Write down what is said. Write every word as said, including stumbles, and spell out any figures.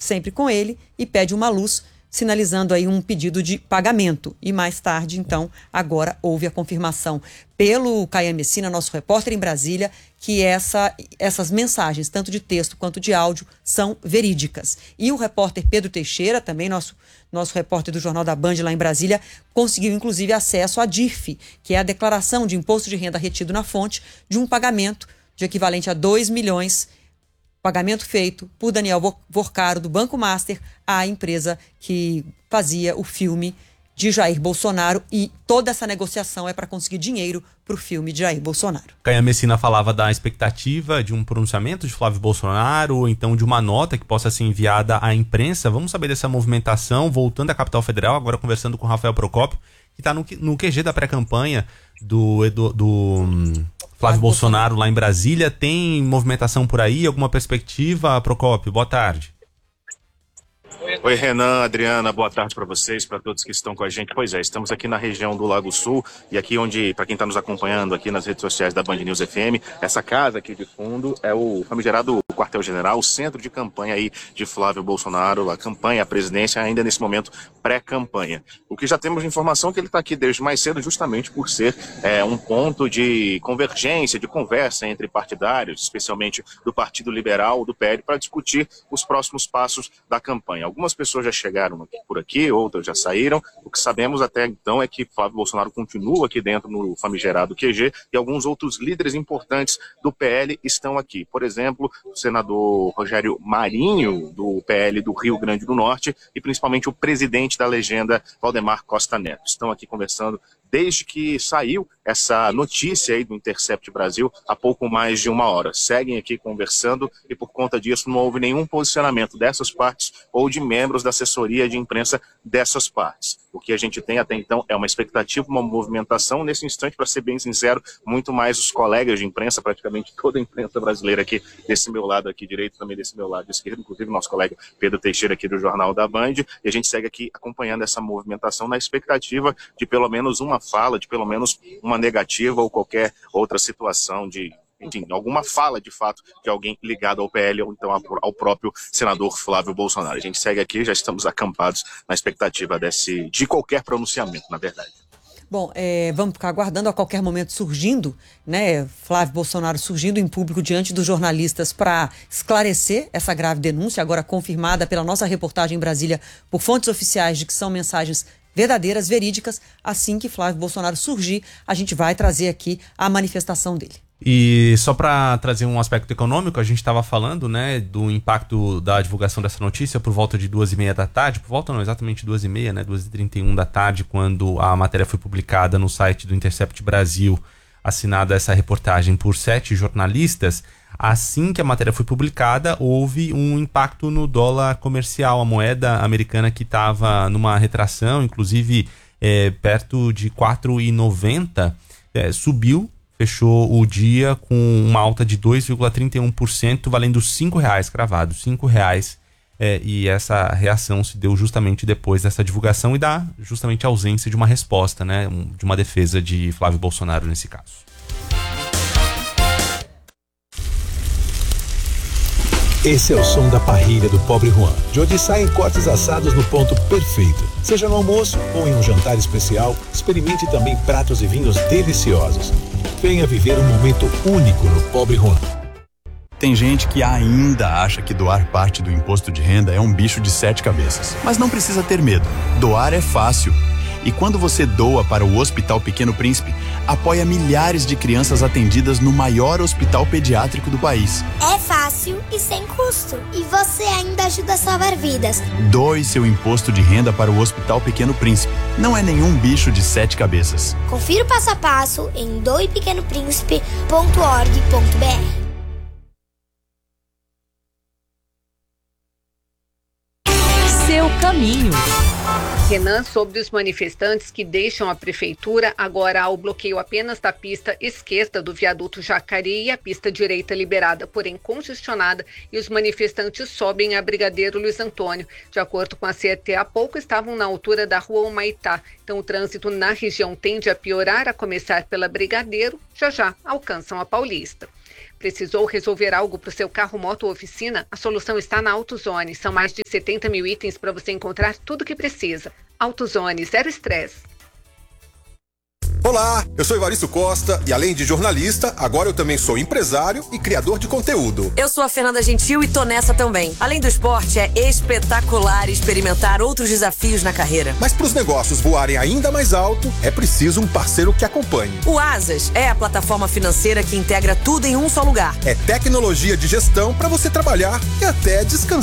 sempre com ele, e pede uma luz, sinalizando aí um pedido de pagamento. E mais tarde, então, agora houve a confirmação pelo Caian Messina, nosso repórter em Brasília, que essa, essas mensagens, tanto de texto quanto de áudio, são verídicas. E o repórter Pedro Teixeira, também nosso, nosso repórter do Jornal da Band lá em Brasília, conseguiu inclusive acesso à D I R F, que é a declaração de imposto de renda retido na fonte de um pagamento de equivalente a dois milhões, pagamento feito por Daniel Vorcaro, do Banco Master, à empresa que fazia o filme de Jair Bolsonaro, e toda essa negociação é para conseguir dinheiro para o filme de Jair Bolsonaro. Caian Messina falava da expectativa de um pronunciamento de Flávio Bolsonaro, ou então de uma nota que possa ser enviada à imprensa. Vamos saber dessa movimentação, voltando à capital federal, agora conversando com Rafael Procópio, que está no, no Q G da pré-campanha do, do, do um, Flávio Bolsonaro lá em Brasília. Tem movimentação por aí? Alguma perspectiva, Procópio? Boa tarde. Oi, Renan, Adriana, boa tarde para vocês, para todos que estão com a gente. Pois é, estamos aqui na região do Lago Sul, e aqui onde, para quem está nos acompanhando aqui nas redes sociais da Band News F M, essa casa aqui de fundo é o famigerado quartel-general, o centro de campanha aí de Flávio Bolsonaro, a campanha, a presidência, ainda nesse momento pré-campanha. O que já temos de informação é que ele está aqui desde mais cedo, justamente por ser é, um ponto de convergência, de conversa entre partidários, especialmente do Partido Liberal, do P L, para discutir os próximos passos da campanha. Algumas pessoas já chegaram aqui, por aqui, outras já saíram. O que sabemos até então é que Flávio Bolsonaro continua aqui dentro no famigerado Q G, e alguns outros líderes importantes do P L estão aqui. Por exemplo, o senador Rogério Marinho, do P L do Rio Grande do Norte, e principalmente o presidente da legenda, Valdemar Costa Neto. Estão aqui conversando desde que saiu essa notícia aí do Intercept Brasil há pouco mais de uma hora. Seguem aqui conversando, e por conta disso não houve nenhum posicionamento dessas partes ou de membros da assessoria de imprensa dessas partes. O que a gente tem até então é uma expectativa, uma movimentação. Nesse instante, para ser bem sincero, muito mais os colegas de imprensa, praticamente toda a imprensa brasileira aqui desse meu lado aqui direito, também desse meu lado esquerdo, inclusive nosso colega Pedro Teixeira aqui do Jornal da Band, e a gente segue aqui acompanhando essa movimentação na expectativa de pelo menos uma fala, de pelo menos uma negativa ou qualquer outra situação de, enfim, alguma fala de fato de alguém ligado ao P L ou então ao próprio senador Flávio Bolsonaro. A gente segue aqui, já estamos acampados na expectativa desse, de qualquer pronunciamento, na verdade. Bom, é, vamos ficar aguardando, a qualquer momento surgindo, né, Flávio Bolsonaro surgindo em público diante dos jornalistas para esclarecer essa grave denúncia, agora confirmada pela nossa reportagem em Brasília por fontes oficiais de que são mensagens verdadeiras, verídicas. Assim que Flávio Bolsonaro surgir, a gente vai trazer aqui a manifestação dele. E só para trazer um aspecto econômico, a gente estava falando, né, do impacto da divulgação dessa notícia por volta de duas e meia da tarde, por volta não, exatamente duas e meia, né, duas e trinta e um da tarde, quando a matéria foi publicada no site do Intercept Brasil, assinada essa reportagem por sete jornalistas. Assim que a matéria foi publicada, houve um impacto no dólar comercial, a moeda americana que estava numa retração, inclusive é, perto de quatro reais e noventa centavos, é, subiu, fechou o dia com uma alta de dois vírgula trinta e um por cento, valendo cinco reais cravado, cinco reais. É, e essa reação se deu justamente depois dessa divulgação e da justamente a ausência de uma resposta, né, de uma defesa de Flávio Bolsonaro nesse caso. Esse é o som da parrilha do Pobre Juan, de onde saem cortes assados no ponto perfeito. Seja no almoço ou em um jantar especial, experimente também pratos e vinhos deliciosos. Venha viver um momento único no Pobre Juan. Tem gente que ainda acha que doar parte do imposto de renda é um bicho de sete cabeças. Mas não precisa ter medo. Doar é fácil. E quando você doa para o Hospital Pequeno Príncipe, apoia milhares de crianças atendidas no maior hospital pediátrico do país. É fácil e sem custo. E você ainda ajuda a salvar vidas. Doe seu imposto de renda para o Hospital Pequeno Príncipe. Não é nenhum bicho de sete cabeças. Confira o passo a passo em doe pequeno príncipe ponto org ponto b r. Seu caminho. Renan, sobre os manifestantes que deixam a prefeitura, agora há o bloqueio apenas da pista esquerda do viaduto Jacareí e a pista direita liberada, porém congestionada, e os manifestantes sobem a Brigadeiro Luiz Antônio. De acordo com a C E T, há pouco estavam na altura da rua Humaitá, então o trânsito na região tende a piorar, a começar pela Brigadeiro, já já alcançam a Paulista. Precisou resolver algo para o seu carro, moto ou oficina? A solução está na AutoZone. São mais de setenta mil itens para você encontrar tudo o que precisa. AutoZone, zero estresse. Olá, eu sou Evaristo Costa e além de jornalista, agora eu também sou empresário e criador de conteúdo. Eu sou a Fernanda Gentil e tô nessa também. Além do esporte, é espetacular experimentar outros desafios na carreira. Mas para os negócios voarem ainda mais alto, é preciso um parceiro que acompanhe. O Asas é a plataforma financeira que integra tudo em um só lugar. É tecnologia de gestão para você trabalhar e até descansar.